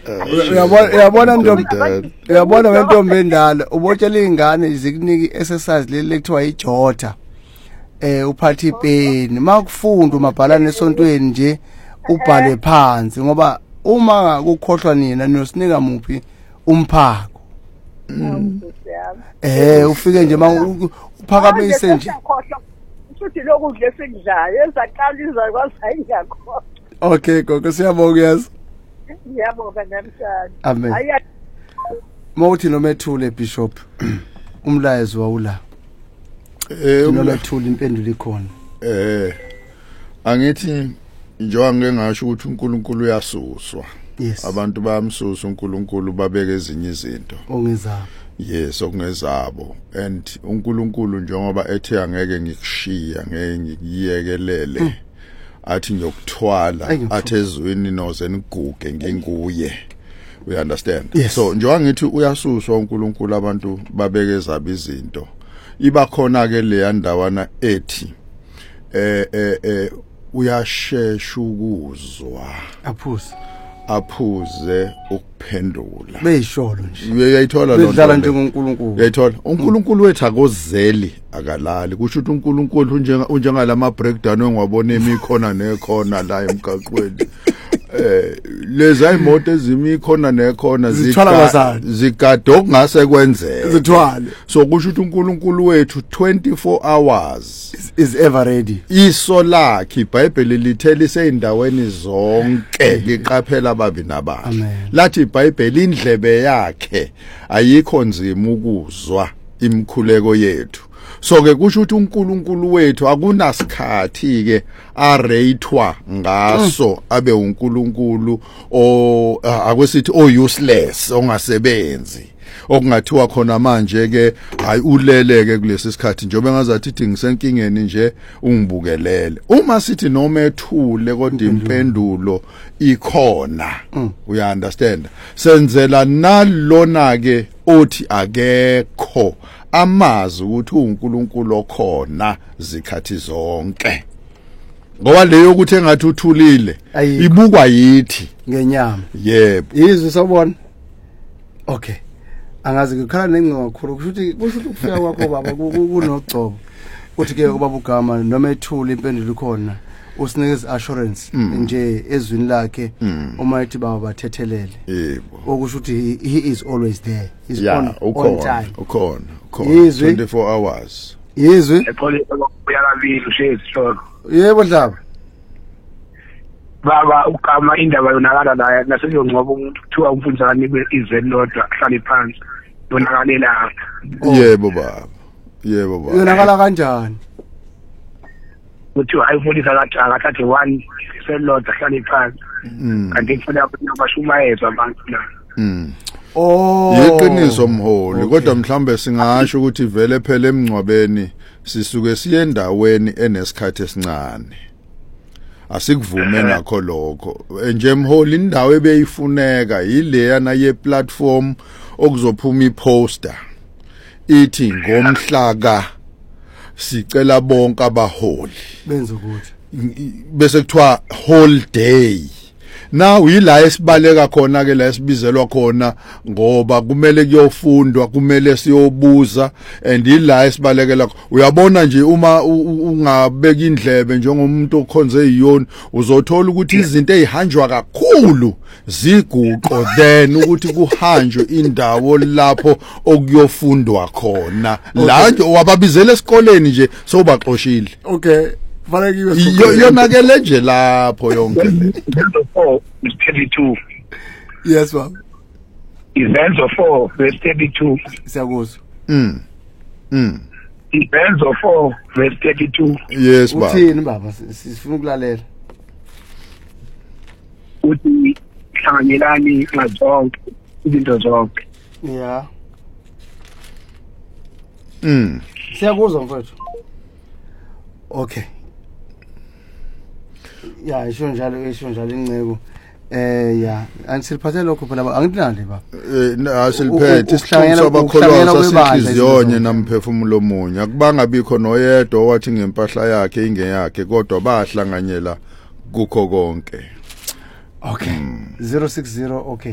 uyabona wentombi endala ubotshela izingane zikuniki exercise leli ekuthiwa ijota uphatha ipeni makufunda umabhalane esontweni nje ubhale phansi ngoba uma ukukhohlwa nina nosinika muphi umphako ufike nje uphakamise nje futhi lokudla esikudlayo ezaqaliza kwazi ayingakho. Okay gogo siyabonga yazi. Ngiyabonga namhlanje. Amen. Mawuthi nomethule bishop umlayezo wawula. Nomethule impendulo ikhona. Angithi njengoba ngeke ngasho ukuthi uNkulunkulu uyasuswa. Yes. Abantu bayamsusa uNkulunkulu babeke ezinye izinto. Ongezabo. Yes, okungezabo. And uNkulunkulu njengoba ethe angeke ngikushiya ngeke ngikuyekelele. Athi ngiyokuthwala athi ezweni noze niguge nginguye. We understand? Yes. So njengoba ngithi uyasuswa uNkulunkulu abantu babeke ezabo izinto. Iba khona ke le ndawana ethi uyashesha ukuzwa aphuze ukuphendula beyisholo nje uyayithola lo bedlala njengoNkulunkulu uyayithola uNkulunkulu wethu akozeli akalali kusho ukuthi uNkulunkulu unjengalama breakdown ongwabona emikhona nekhona la emgaqweni lezi imoto ezimikhona nekhona zigada okungase kwenzeke zithwale so kusho ukuthi uNkulunkulu wethu 24 hours is ever ready iso lakhe iBhayibheli lithela iseindaweni zonke liqaphela ababi nabahle lathi iBhayibheli indlebe yakhe ayikho nzima ukuzwa imkhuleko yethu so ke kusho ukuthi uNkulunkulu wethu akunasikhathi ke arayithwa ngaso abe uNkulunkulu akwesithi useless ongasebenzi okungathiwa khona manje ke hayi uleleke kulesi sikhathi njengoba ngazathi ithi ngisenkingeni nje ungibukelele uma sithi noma ethule kodwa impendulo ikhona uya understand senzela nalona ke othi akekho amazi ukuthi uNkulunkulu okhona zikhathi zonke ngoba leyo ukuthi engathi uthulile ibukwa yithi ngenyama yebo izwe sabona okay angazi ngikhala nencinga kakhulu kusho ukufika kwakho baba kunogcobo uthi ke ubaba uGama noma ethula impendulo ikhona usinikeza assurance nje ezwini lakhe uma ethi baba bathethelele yebo okusho ukuthi he is always there he's on time ukhona 24 hours yezwe ephole uyakabili ushezi hloko yebo Dlaba baba uGama indaba yonakala la naseyongcoba umuntu kuthiwa umfundisi akanikwe izweni lodwa ahlale phansi yonakalela yebo baba yonakala kanjani kuthiwa ayifundisa akathathe one selodwa ahlale phansi kanti kufanele abashumayezwa abantu la Yiqiniso mholi kodwa mhlambe singasho ukuthi vele phela emncwabeni sisuke siye endaweni enesikhathi esincane asikuvume nakho lokho nje mholi indawo ebeyifuneka yileyana ye platform okuzophuma iposter ithi ngomhlaka sicela bonke abaholi benza ukuthi bese kuthiwa whole day now yila esibaleka khona ke la esibizelwa khona ngoba kumele kuyofundwa kumele siyobuza and yila esibalekela uyabona nje uma ungabeka indlebe njengomuntu okhonze iyoni uzothola ukuthi izinto ezihanjwa kakhulu ziguqo then ukuthi kuhanjwe indawo lapho okuyofundwa khona la nje wababizela esikoleni nje sobaxoshile okay Valekiwe yonakele nje lapho yonke le Izenzo 4 verse 32 yes baba Izenzo 4 verse 32 siyakuzwa Izenzo 4 verse 32 yes baba uthini baba sifuna ukulalela uthi hlanganyelani ngazonke izinto zonke yeah siyakuzwa mfowethu okay ya isho njalo incebo ya angisiphathe lokho phela angitinande ba asiliphethe isihlangana abakholwa sasinhliziyonye namphefumulo omunye akubanga bikho noyedwa owathi ngempahla yakhe ingeyakhe kodwa bahlanganyela kukho konke okay 060 okay